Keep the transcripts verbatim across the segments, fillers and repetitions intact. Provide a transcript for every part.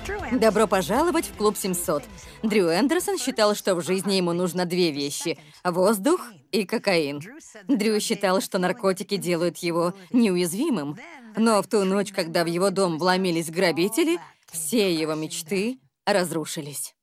Добро пожаловать в клуб семьсот. Дрю Эндерсон считал, что в жизни ему нужно две вещи — воздух и кокаин. Дрю считал, что наркотики делают его неуязвимым. Но в ту ночь, когда в его дом вломились грабители, все его мечты разрушились.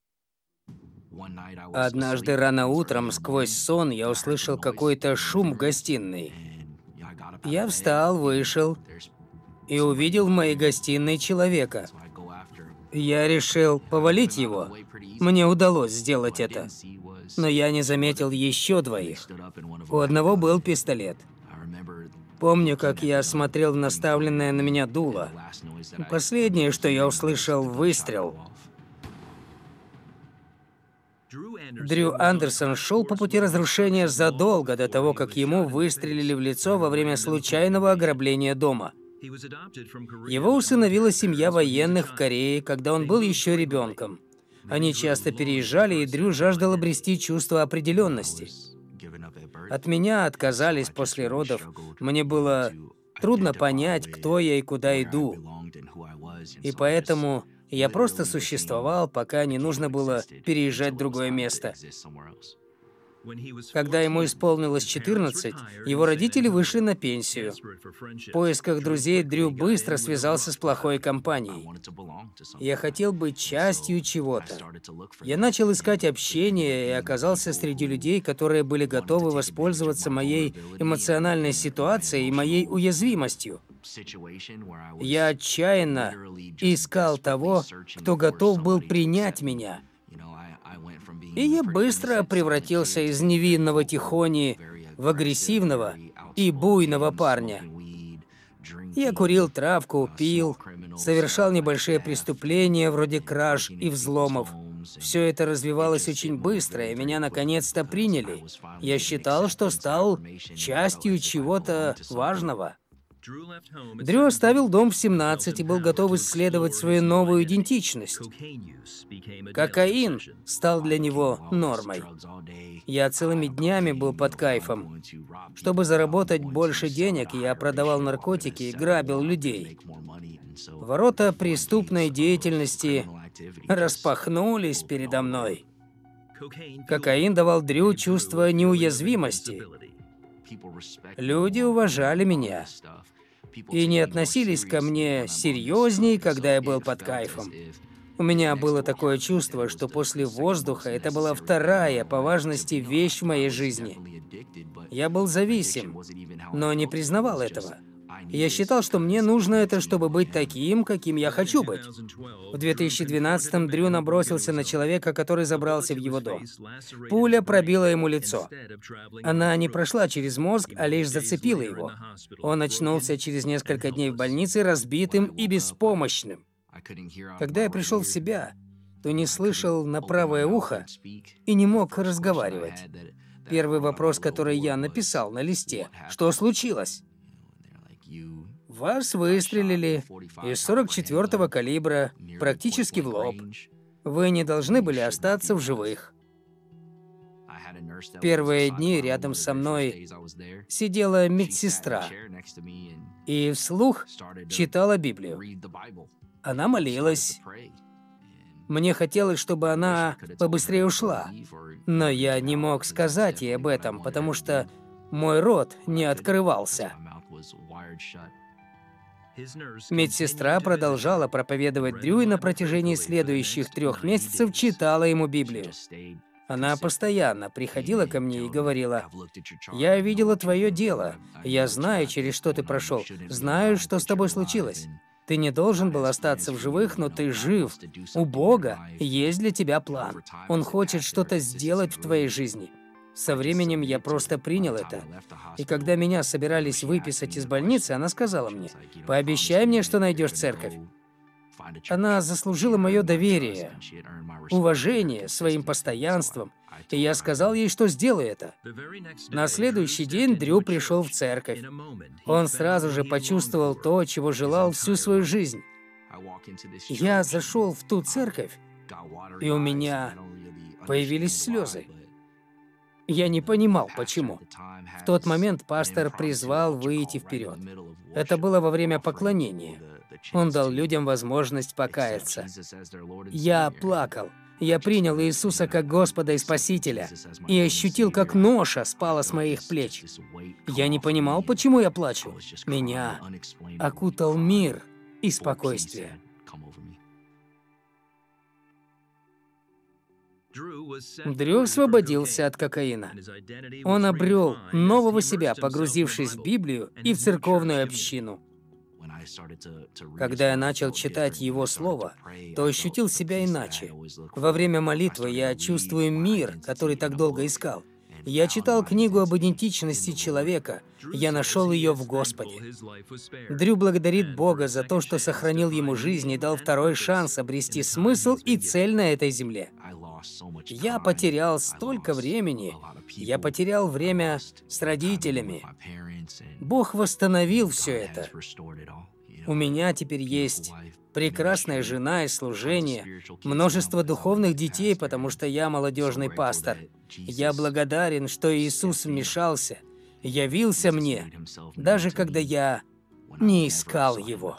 Однажды рано утром сквозь сон я услышал какой-то шум в гостиной. Я встал, вышел и увидел в моей гостиной человека. Я решил повалить его. Мне удалось сделать это. Но я не заметил еще двоих. У одного был пистолет. Помню, как я смотрел в наставленное на меня дуло. Последнее, что я услышал, — выстрел. Дрю Андерсон шел по пути разрушения задолго до того, как ему выстрелили в лицо во время случайного ограбления дома. Его усыновила семья военных в Корее, когда он был еще ребенком. Они часто переезжали, и Дрю жаждал обрести чувство определенности. От меня отказались после родов. Мне было трудно понять, кто я и куда иду. И поэтому я просто существовал, пока не нужно было переезжать в другое место. Когда ему исполнилось четырнадцать, его родители вышли на пенсию. В поисках друзей Дрю быстро связался с плохой компанией. Я хотел быть частью чего-то. Я начал искать общение и оказался среди людей, которые были готовы воспользоваться моей эмоциональной ситуацией и моей уязвимостью. Я отчаянно искал того, кто готов был принять меня. И я быстро превратился из невинного тихони в агрессивного и буйного парня. Я курил травку, пил, совершал небольшие преступления вроде краж и взломов. Все это развивалось очень быстро, и меня наконец-то приняли. Я считал, что стал частью чего-то важного. Дрю оставил дом в семнадцать и был готов исследовать свою новую идентичность. Кокаин стал для него нормой. Я целыми днями был под кайфом. Чтобы заработать больше денег, я продавал наркотики и грабил людей. Ворота преступной деятельности распахнулись передо мной. Кокаин давал Дрю чувство неуязвимости. Люди уважали меня и не относились ко мне серьезней, когда я был под кайфом. У меня было такое чувство, что после воздуха это была вторая по важности вещь в моей жизни. Я был зависим, но не признавал этого. Я считал, что мне нужно это, чтобы быть таким, каким я хочу быть. В две тысячи двенадцатом Дрю набросился на человека, который забрался в его дом. Пуля пробила ему лицо. Она не прошла через мозг, а лишь зацепила его. Он очнулся через несколько дней в больнице разбитым и беспомощным. Когда я пришел в себя, то не слышал на правое ухо и не мог разговаривать. Первый вопрос, который я написал на листе: «Что случилось?» «Вас выстрелили из сорок четвёртого калибра практически в лоб. Вы не должны были остаться в живых». В первые дни рядом со мной сидела медсестра и вслух читала Библию. Она молилась. Мне хотелось, чтобы она побыстрее ушла, но я не мог сказать ей об этом, потому что мой рот не открывался. Медсестра продолжала проповедовать Дрю и на протяжении следующих трех месяцев читала ему Библию. Она постоянно приходила ко мне и говорила: «Я видела твое дело. Я знаю, через что ты прошел. Знаю, что с тобой случилось. Ты не должен был остаться в живых, но ты жив. У Бога есть для тебя план. Он хочет что-то сделать в твоей жизни». Со временем я просто принял это. И когда меня собирались выписать из больницы, она сказала мне: «Пообещай мне, что найдешь церковь». Она заслужила мое доверие, уважение своим постоянством, и я сказал ей, что сделаю это. На следующий день Дрю пришел в церковь. Он сразу же почувствовал то, чего желал всю свою жизнь. Я зашел в ту церковь, и у меня появились слезы. Я не понимал, почему. В тот момент пастор призвал выйти вперед. Это было во время поклонения. Он дал людям возможность покаяться. Я плакал. Я принял Иисуса как Господа и Спасителя и ощутил, как ноша спала с моих плеч. Я не понимал, почему я плачу. Меня окутал мир и спокойствие. Дрю освободился от кокаина. Он обрел нового себя, погрузившись в Библию и в церковную общину. Когда я начал читать Его Слово, то ощутил себя иначе. Во время молитвы я чувствую мир, который так долго искал. Я читал книгу об идентичности человека. Я нашел ее в Господе. Дрю благодарит Бога за то, что сохранил ему жизнь и дал второй шанс обрести смысл и цель на этой земле. Я потерял столько времени. Я потерял время с родителями. Бог восстановил все это. У меня теперь есть прекрасная жена и служение, множество духовных детей, потому что я молодежный пастор. Я благодарен, что Иисус вмешался, явился мне, даже когда я не искал Его.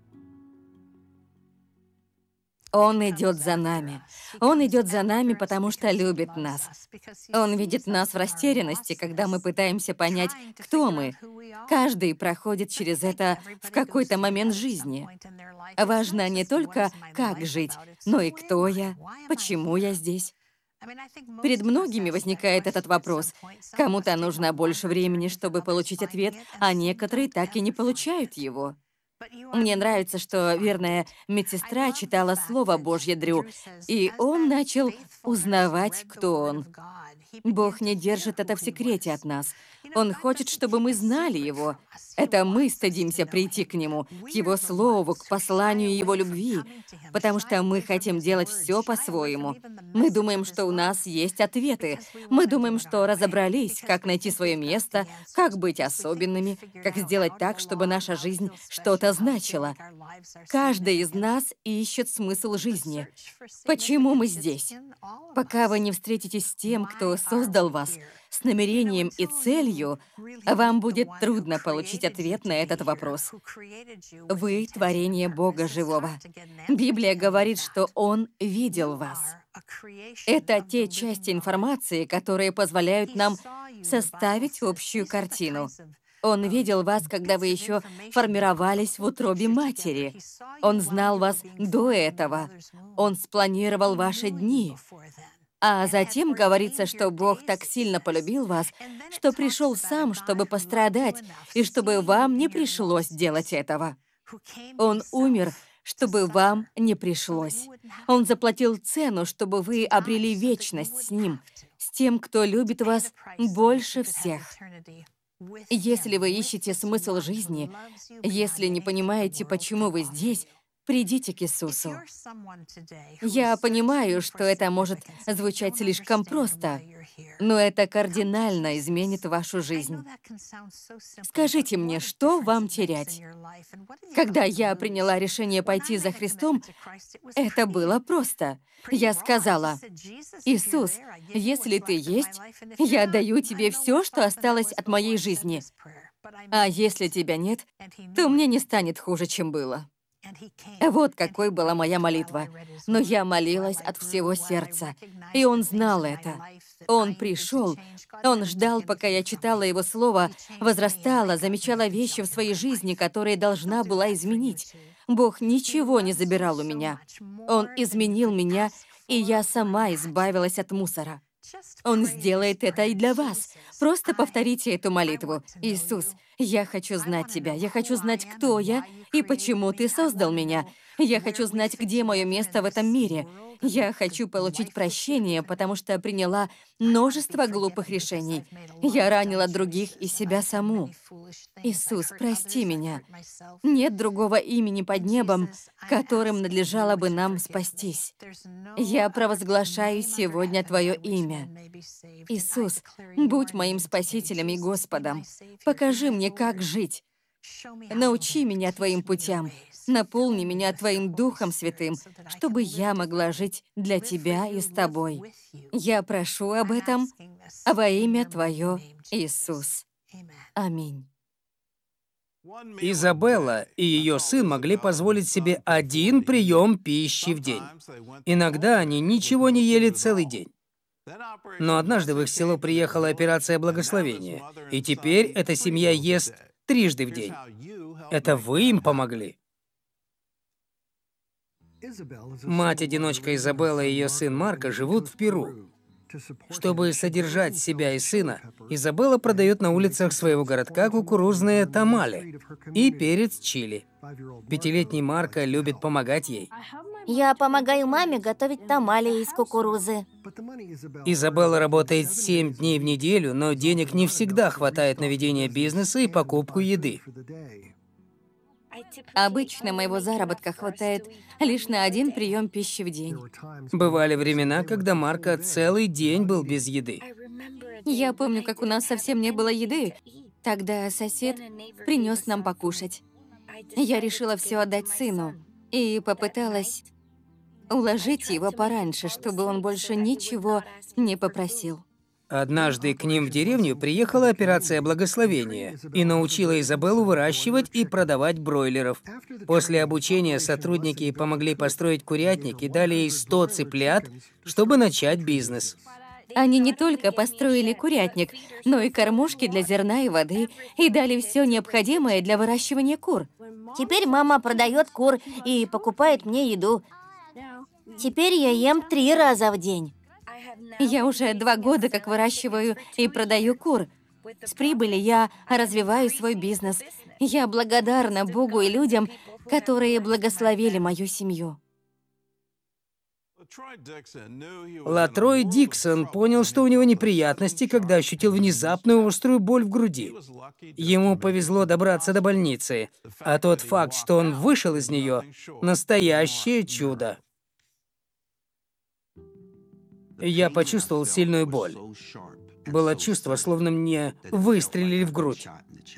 Он идет за нами. Он идет за нами, потому что любит нас. Он видит нас в растерянности, когда мы пытаемся понять, кто мы. Каждый проходит через это в какой-то момент жизни. Важно не только, как жить, но и кто я, почему я здесь. Перед многими возникает этот вопрос. Кому-то нужно больше времени, чтобы получить ответ, а некоторые так и не получают его. Мне нравится, что верная медсестра читала Слово Божье Дрю, и он начал узнавать, кто он. Бог не держит это в секрете от нас. Он хочет, чтобы мы знали Его. Это мы стыдимся прийти к Нему, к Его Слову, к посланию Его любви, потому что мы хотим делать все по-своему. Мы думаем, что у нас есть ответы. Мы думаем, что разобрались, как найти свое место, как быть особенными, как сделать так, чтобы наша жизнь что-то значила. Каждый из нас ищет смысл жизни. Почему мы здесь? Пока вы не встретитесь с тем, кто создал вас, с намерением и целью, вам будет трудно получить ответ на этот вопрос. Вы — творение Бога живого. Библия говорит, что Он видел вас. Это те части информации, которые позволяют нам составить общую картину. Он видел вас, когда вы еще формировались в утробе матери. Он знал вас до этого. Он спланировал ваши дни. А затем говорится, что Бог так сильно полюбил вас, что пришел сам, чтобы пострадать, и чтобы вам не пришлось делать этого. Он умер, чтобы вам не пришлось. Он заплатил цену, чтобы вы обрели вечность с Ним, с тем, кто любит вас больше всех. Если вы ищете смысл жизни, если не понимаете, почему вы здесь, придите к Иисусу. Я понимаю, что это может звучать слишком просто, но это кардинально изменит вашу жизнь. Скажите мне, что вам терять? Когда я приняла решение пойти за Христом, это было просто. Я сказала: «Иисус, если Ты есть, я даю Тебе все, что осталось от моей жизни. А если Тебя нет, то мне не станет хуже, чем было». Вот какой была моя молитва. Но я молилась от всего сердца, и Он знал это. Он пришел, Он ждал, пока я читала Его Слово, возрастала, замечала вещи в своей жизни, которые должна была изменить. Бог ничего не забирал у меня. Он изменил меня, и я сама избавилась от мусора. Он сделает это и для вас. Просто повторите эту молитву. «Иисус, я хочу знать Тебя. Я хочу знать, кто я и почему Ты создал меня. Я хочу знать, где мое место в этом мире. Я хочу получить прощение, потому что приняла множество глупых решений. Я ранила других и себя саму. Иисус, прости меня. Нет другого имени под небом, которым надлежало бы нам спастись. Я провозглашаю сегодня Твое имя. Иисус, будь моим Спасителем и Господом. Покажи мне, как жить. Научи меня Твоим путям. Наполни меня Твоим Духом Святым, чтобы я могла жить для Тебя и с Тобой. Я прошу об этом во имя Твое, Иисус. Аминь. Изабелла и ее сын могли позволить себе один прием пищи в день. Иногда они ничего не ели целый день. Но однажды в их село приехала операция благословения, и теперь эта семья ест трижды в день. Это вы им помогли. Мать-одиночка Изабелла и ее сын Марко живут в Перу. Чтобы содержать себя и сына, Изабелла продает на улицах своего городка кукурузные тамали и перец чили. Пятилетний Марко любит помогать ей. Я помогаю маме готовить тамали из кукурузы. Изабелла работает семь дней в неделю, но денег не всегда хватает на ведение бизнеса и покупку еды. Обычно моего заработка хватает лишь на один прием пищи в день. Бывали времена, когда Марко целый день был без еды. Я помню, как у нас совсем не было еды. Тогда сосед принес нам покушать. Я решила все отдать сыну и попыталась уложить его пораньше, чтобы он больше ничего не попросил. Однажды к ним в деревню приехала операция благословения и научила Изабеллу выращивать и продавать бройлеров. После обучения сотрудники помогли построить курятник и дали ей сто цыплят, чтобы начать бизнес. Они не только построили курятник, но и кормушки для зерна и воды, и дали все необходимое для выращивания кур. Теперь мама продает кур и покупает мне еду. Теперь я ем три раза в день. Я уже два года как выращиваю и продаю кур. С прибыли я развиваю свой бизнес. Я благодарна Богу и людям, которые благословили мою семью. Латрой Диксон понял, что у него неприятности, когда ощутил внезапную острую боль в груди. Ему повезло добраться до больницы, а тот факт, что он вышел из нее, настоящее чудо. Я почувствовал сильную боль. Было чувство, словно мне выстрелили в грудь.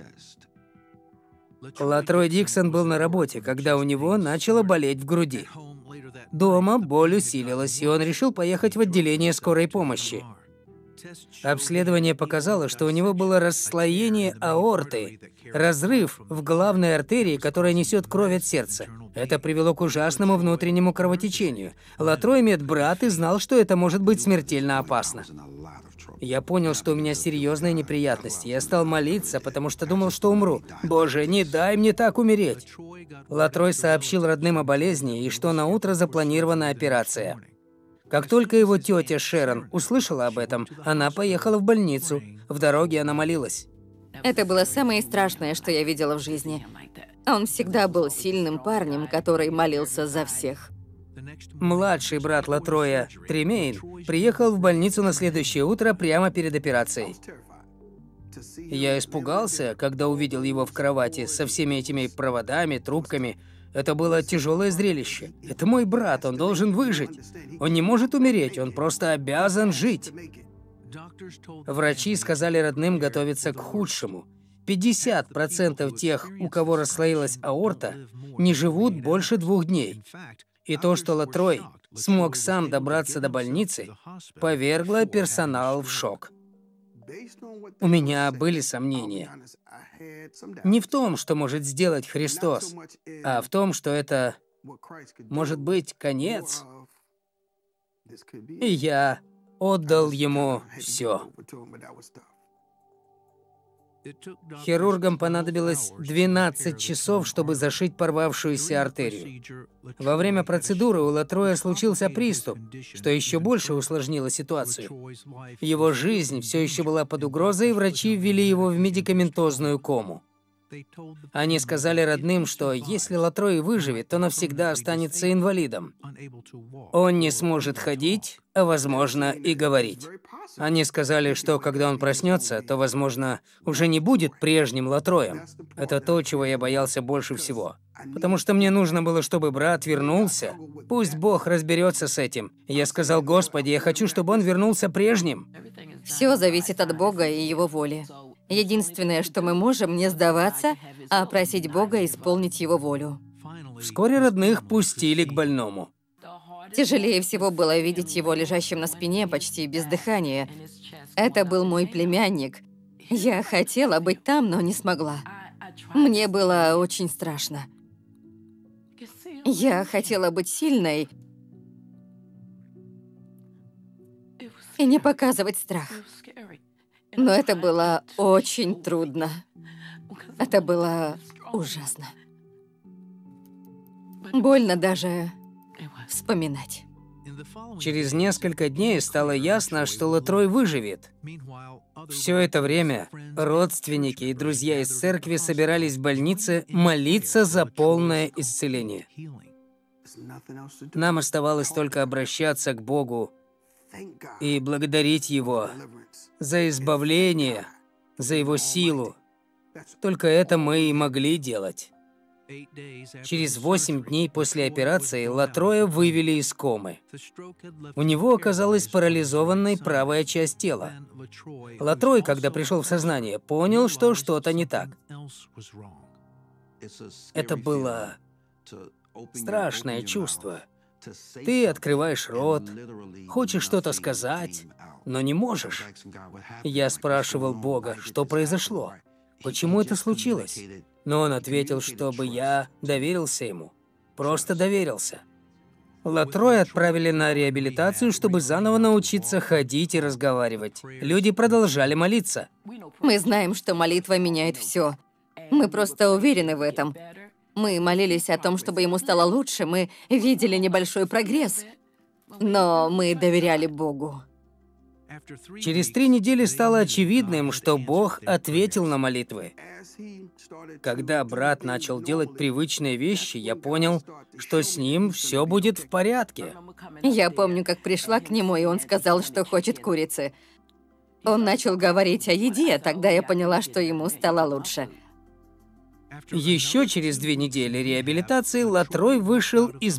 Латрой Диксон был на работе, когда у него начало болеть в груди. Дома боль усилилась, и он решил поехать в отделение скорой помощи. Обследование показало, что у него было расслоение аорты, разрыв в главной артерии, которая несет кровь от сердца. Это привело к ужасному внутреннему кровотечению. Латрой медбрат и знал, что это может быть смертельно опасно. Я понял, что у меня серьезные неприятности. Я стал молиться, потому что думал, что умру. Боже, не дай мне так умереть. Латрой сообщил родным о болезни и что на утро запланирована операция. Как только его тетя Шерон услышала об этом, она поехала в больницу. В дороге она молилась. Это было самое страшное, что я видела в жизни. Он всегда был сильным парнем, который молился за всех. Младший брат Латроя, Тремейн, приехал в больницу на следующее утро прямо перед операцией. Я испугался, когда увидел его в кровати со всеми этими проводами, трубками. Это было тяжелое зрелище. Это мой брат, он должен выжить. Он не может умереть, он просто обязан жить. Врачи сказали родным готовиться к худшему. пятьдесят процентов тех, у кого расслоилась аорта, не живут больше двух дней. И то, что Латрой смог сам добраться до больницы, повергло персонал в шок. У меня были сомнения. Не в том, что может сделать Христос, а в том, что это может быть конец. И я отдал ему все. Хирургам понадобилось двенадцать часов, чтобы зашить порвавшуюся артерию. Во время процедуры у Латроя случился приступ, что еще больше усложнило ситуацию. Его жизнь все еще была под угрозой, и врачи ввели его в медикаментозную кому. Они сказали родным, что если Латрой выживет, то навсегда останется инвалидом. Он не сможет ходить, а, возможно, и говорить. Они сказали, что когда он проснется, то, возможно, уже не будет прежним Латроем. Это то, чего я боялся больше всего. Потому что мне нужно было, чтобы брат вернулся. Пусть Бог разберется с этим. Я сказал: Господи, я хочу, чтобы он вернулся прежним. Все зависит от Бога и Его воли. Единственное, что мы можем, не сдаваться, а просить Бога исполнить Его волю. Вскоре родных пустили к больному. Тяжелее всего было видеть его лежащим на спине, почти без дыхания. Это был мой племянник. Я хотела быть там, но не смогла. Мне было очень страшно. Я хотела быть сильной и не показывать страх. Но это было очень трудно. Это было ужасно. Больно даже вспоминать. Через несколько дней стало ясно, что Латрой выживет. Все это время родственники и друзья из церкви собирались в больнице молиться за полное исцеление. Нам оставалось только обращаться к Богу и благодарить Его за избавление, за Его силу. Только это мы и могли делать. Через восемь дней после операции Латроя вывели из комы. У него оказалась парализованной правая часть тела. Латрой, когда пришел в сознание, понял, что что-то не так. Это было страшное чувство. Ты открываешь рот, хочешь что-то сказать, но не можешь. Я спрашивал Бога, что произошло, почему это случилось. Но он ответил, чтобы я доверился ему. Просто доверился. Латроя отправили на реабилитацию, чтобы заново научиться ходить и разговаривать. Люди продолжали молиться. Мы знаем, что молитва меняет все. Мы просто уверены в этом. Мы молились о том, чтобы ему стало лучше. Мы видели небольшой прогресс. Но мы доверяли Богу. Через три недели стало очевидным, что Бог ответил на молитвы. Когда брат начал делать привычные вещи, я понял, что с ним все будет в порядке. Я помню, как пришла к нему, и он сказал, что хочет курицы. Он начал говорить о еде, тогда я поняла, что ему стало лучше. Еще через две недели реабилитации Латрой вышел из